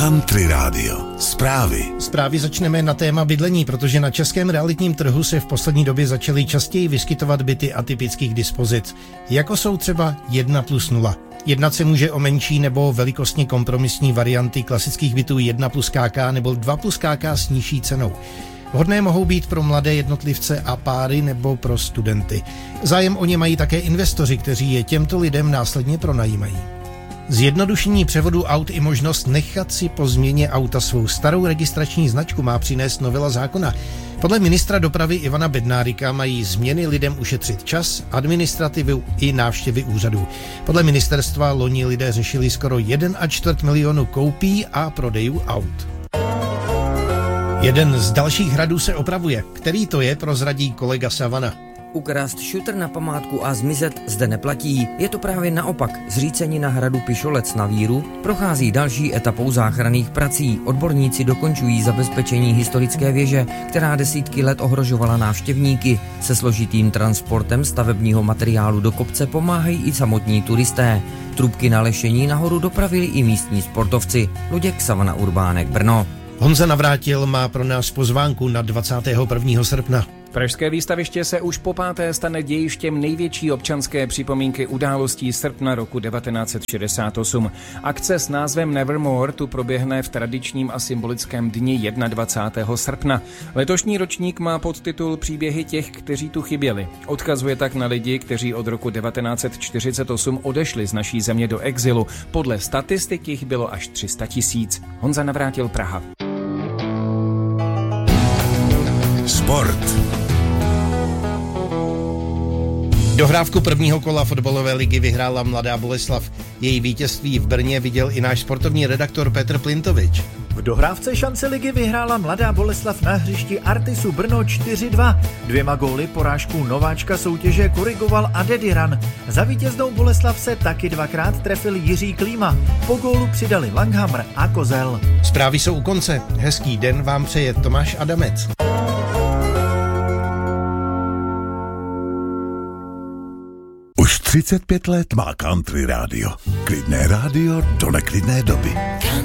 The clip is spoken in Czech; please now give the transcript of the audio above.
Country Radio. Zprávy začneme na téma bydlení, protože na českém realitním trhu se v poslední době začaly častěji vyskytovat byty atypických dispozic, jako jsou třeba 1+0. Jednat se může o menší nebo velikostně kompromisní varianty klasických bytů 1+ KK nebo 2+ KK s nižší cenou. Vhodné mohou být pro mladé jednotlivce a páry nebo pro studenty. Zájem o ně mají také investoři, kteří je těmto lidem následně pronajímají. Zjednodušení převodu aut i možnost nechat si po změně auta svou starou registrační značku má přinést novela zákona. Podle ministra dopravy Ivana Bednárika mají změny lidem ušetřit čas, administrativu i návštěvy úřadů. Podle ministerstva loni lidé řešili skoro 1,25 milionu koupí a prodejů aut. Jeden z dalších hradů se opravuje. Který to je, prozradí kolega Savana. Ukrást šutr na památku a zmizet zde neplatí. Je to právě naopak. Zřícenina hradu Pišolec na Víru prochází další etapou záchranných prací. Odborníci dokončují zabezpečení historické věže, která desítky let ohrožovala návštěvníky. Se složitým transportem stavebního materiálu do kopce pomáhají i samotní turisté. Trubky na lešení nahoru dopravili i místní sportovci. Luděk, Savana Urbánek, Brno. Honza Navrátil má pro nás pozvánku na 21. srpna. Pražské výstaviště se už po páté stane dějištěm největší občanské připomínky událostí srpna roku 1968. Akce s názvem Nevermore tu proběhne v tradičním a symbolickém dni 21. srpna. Letošní ročník má podtitul Příběhy těch, kteří tu chyběli. Odkazuje tak na lidi, kteří od roku 1948 odešli z naší země do exilu. Podle statistik jich bylo až 300 000. Honza Navrátil, Praha. Sport. Dohrávku prvního kola fotbalové ligy vyhrála Mladá Boleslav. Její vítězství v Brně viděl i náš sportovní redaktor Petr Plintovič. V dohrávce šance ligy vyhrála Mladá Boleslav na hřišti Artisu Brno 4-2. 2 góly porážku nováčka soutěže korigoval Adediran. Za vítěznou Boleslav se taky 2krát trefil Jiří Klíma. Po gólu přidali Langhammer a Kozel. Zprávy jsou u konce. Hezký den vám přeje Tomáš Adamec. Už 35 let má Country Radio. Klidné rádio do neklidné doby.